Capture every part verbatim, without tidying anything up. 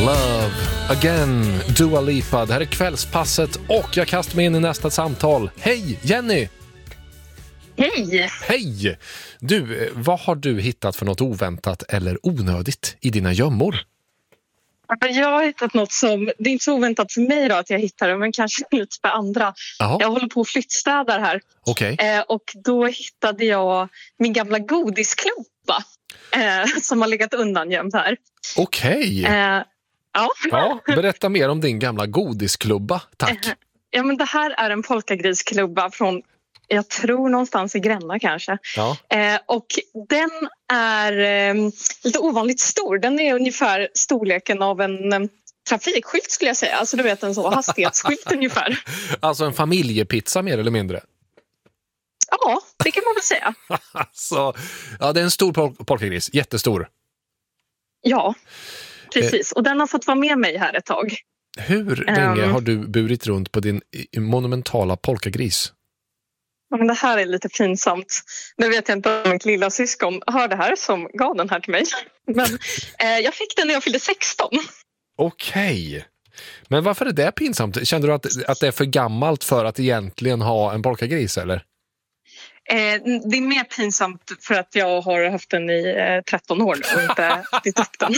Love Again, Dua Lipa. Det här är kvällspasset och jag kastar mig in i nästa samtal. Hej, Jenny! Hej! Hej! Du, vad har du hittat för något oväntat eller onödigt i dina gömmor? Jag har hittat något som, det är inte så oväntat för mig då att jag hittar det, men kanske lite för andra. Aha. Jag håller på att flyttstädar här. Okej. Eh, och då hittade jag min gamla godisklumpa eh, som har legat undangömd här. Okej. Eh, ja. Ja, berätta mer om din gamla godisklubba, tack. Eh, ja, men det här är en polkagrisklubba från, jag tror någonstans i Gränna kanske. Ja. Eh, och den är eh, lite ovanligt stor. Den är ungefär storleken av en eh, trafikskylt skulle jag säga. Alltså du vet en så hastighetsskylt ungefär. Alltså en familjepizza mer eller mindre? Ja, det kan man väl säga. Alltså, ja, det är en stor pol- polkagris, jättestor. Ja, precis. Och den har fått vara med mig här ett tag. Hur länge um, har du burit runt på din monumentala polkagris? Men det här är lite pinsamt. Nu vet jag inte om mitt lilla syskon hör det här som gav den här till mig. Men eh, jag fick den när jag fyllde sexton. Okej. Okay. Men varför är det pinsamt? Kände du att, att det är för gammalt för att egentligen ha en polkagris, eller? Eh, det är mer pinsamt för att jag har haft den i eh, tretton år nu och inte bytt upp den.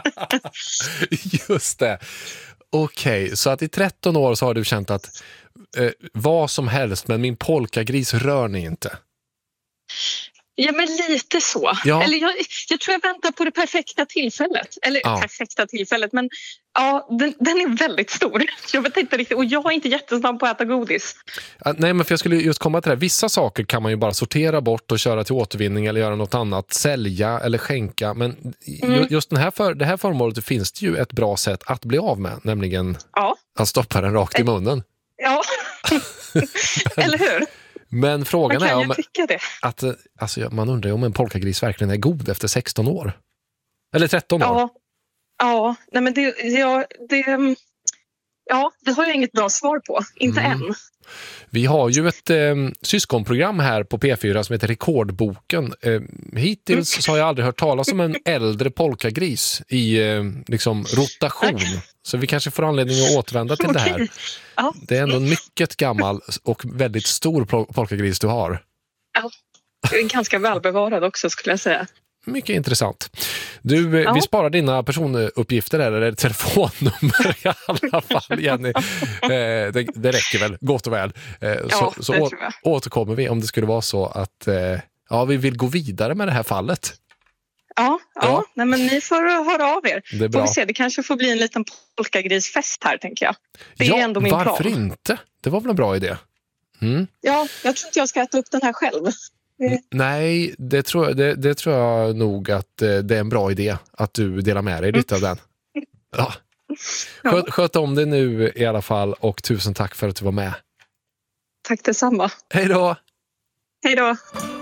Just det. Okej, okay, så att i tretton år så har du känt att eh, vad som helst, men min polkagris rör ni inte. Ja, men lite så. Ja. Eller jag, jag tror jag väntar på det perfekta tillfället. Eller ja. perfekta tillfället, men ja, den, den är väldigt stor. Jag vet inte riktigt, och jag är inte jättesnabb på att äta godis. Ah, nej, men för jag skulle just komma till det här. Vissa saker kan man ju bara sortera bort och köra till återvinning eller göra något annat. Sälja eller skänka. Men mm. just den här för, det här föremålet finns det ju ett bra sätt att bli av med. Nämligen ja. att stoppa den rakt i munnen. Ja, eller hur? Men frågan man kan är om det. att alltså, man undrar ju om en polkagris verkligen är god efter sexton år. Eller tretton år. Ja, ja. Nej, men det, ja, det, ja, det har jag inget bra svar på. Inte mm. än. Vi har ju ett eh, syskonprogram här på P fyra som heter Rekordboken. Eh, hittills mm. så har jag aldrig hört talas om en äldre polkagris i eh, liksom rotation. Okay. Så vi kanske får anledning att återvända till okay. det här. Ja. Det är ändå en mycket gammal och väldigt stor polkagris du har. Ja, det är ganska välbevarad också skulle jag säga. Mycket intressant. Du, ja. vi sparar dina personuppgifter här, eller telefonnummer i alla fall, Jenny. Eh, det, det räcker väl, gott och väl. Eh, ja, så så å, återkommer vi om det skulle vara så att eh, ja, vi vill gå vidare med det här fallet. Ja, ja. ja. Nej, men ni får höra av er. Det är bra. Får vi se, det kanske får bli en liten polkagrisfest här, tänker jag. Det är ja, ändå min varför plan. inte? Det var väl en bra idé. Mm. Ja, jag tror inte jag ska äta upp den här själv. Mm. Nej, det tror, jag, det, det tror jag nog att eh, det är en bra idé att du delar med dig lite mm. av den. Ja. Sköt, sköt om det nu i alla fall och tusen tack för att du var med. Tack detsamma. Hej då! Hej då!